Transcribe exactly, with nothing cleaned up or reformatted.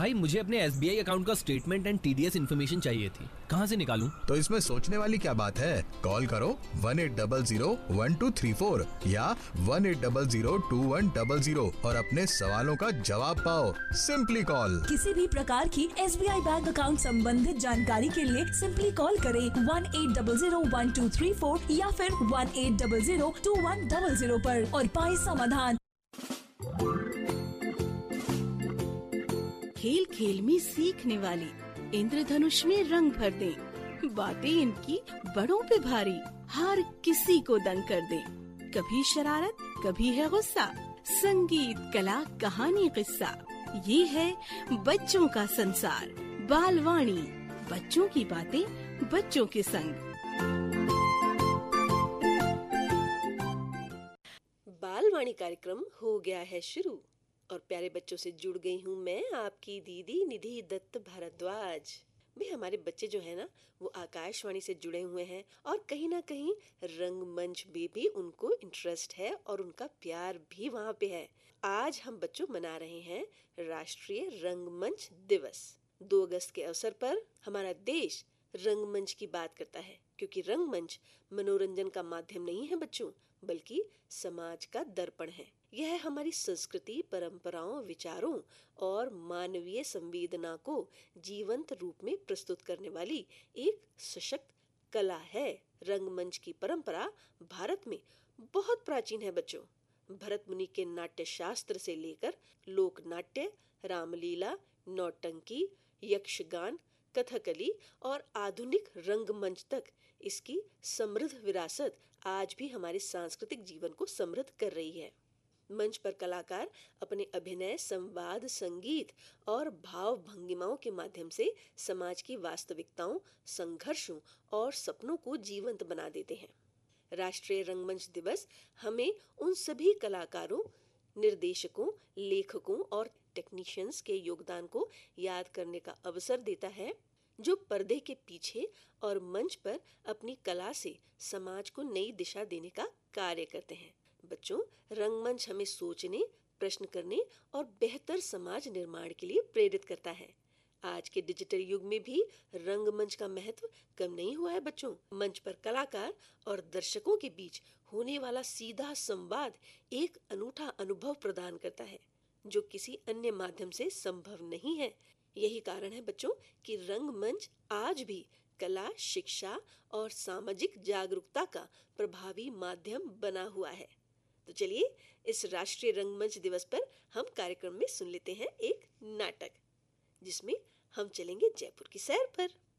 भाई मुझे अपने एस बी आई अकाउंट का statement and T D S information चाहिए थी, कहाँ से निकालूं? तो इसमें सोचने वाली क्या बात है, कॉल करो one eight double zero one two three four या one eight double zero to one double zero और अपने सवालों का जवाब पाओ। Simply call. किसी भी प्रकार की S B I bank account संबंधित जानकारी के लिए सिंपली कॉल करें one eight double zero one two three four या फिर one eight double zero to one double zero पर और पाए समाधान। खेल खेल में सीखने वाली, इंद्रधनुष में रंग भर दे, बातें इनकी बड़ों पे भारी, हर किसी को दंग कर दे। कभी शरारत, कभी है गुस्सा, संगीत, कला, कहानी, किस्सा, ये है बच्चों का संसार। बालवाणी, बच्चों की बातें बच्चों के संग। बालवाणी कार्यक्रम हो गया है शुरू और प्यारे बच्चों से जुड़ गई हूँ मैं, आपकी दीदी निधि दत्त भारद्वाज। भाई हमारे बच्चे जो है ना वो आकाशवाणी से जुड़े हुए हैं और कहीं ना कहीं रंगमंच में भी उनको इंटरेस्ट है और उनका प्यार भी वहाँ पे है। आज हम बच्चों मना रहे हैं राष्ट्रीय रंगमंच दिवस। दो अगस्त के अवसर पर हमारा देश रंगमंच की बात करता है, क्योंकि रंगमंच मनोरंजन का माध्यम नहीं है बच्चों, बल्कि समाज का दर्पण है। यह हमारी संस्कृति, परंपराओं, विचारों और मानवीय संवेदना को जीवंत रूप में प्रस्तुत करने वाली एक सशक्त कला है। रंगमंच की परंपरा भारत में बहुत प्राचीन है बच्चों। भरत मुनि के नाट्य शास्त्र से लेकर लोक नाट्य, रामलीला, नौटंकी, यक्षगान, कथकली और आधुनिक रंगमंच तक इसकी समृद्ध विरासत आज भी हमारे सांस्कृतिक जीवन को समृद्ध कर रही है। मंच पर कलाकार अपने अभिनय, संवाद, संगीत और भाव भंगिमाओं के माध्यम से समाज की वास्तविकताओं, संघर्षों और सपनों को जीवंत बना देते हैं। राष्ट्रीय रंगमंच दिवस हमें उन सभी कलाकारों, निर्देशकों, लेखकों और टेक्नीशियंस के योगदान को याद करने का अवसर देता है, जो पर्दे के पीछे और मंच पर अपनी कला से समाज को नई दिशा देने का कार्य करते हैं। बच्चों, रंगमंच हमें सोचने, प्रश्न करने और बेहतर समाज निर्माण के लिए प्रेरित करता है। आज के डिजिटल युग में भी रंगमंच का महत्व कम नहीं हुआ है बच्चों। मंच पर कलाकार और दर्शकों के बीच होने वाला सीधा संवाद एक अनूठा अनुभव प्रदान करता है, जो किसी अन्य माध्यम से संभव नहीं है। यही कारण है बच्चों कि रंगमंच आज भी कला, शिक्षा और सामाजिक जागरूकता का प्रभावी माध्यम बना हुआ है। तो चलिए इस राष्ट्रीय रंगमंच दिवस पर हम कार्यक्रम में सुन लेते हैं एक नाटक, जिसमें हम चलेंगे जयपुर की सैर पर।